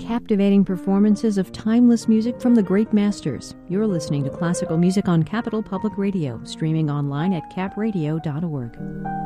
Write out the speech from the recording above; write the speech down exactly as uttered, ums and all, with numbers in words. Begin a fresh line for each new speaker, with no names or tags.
captivating performances of timeless music from the great masters. You're listening to Classical Music on Capital Public Radio, streaming online at cap radio dot org.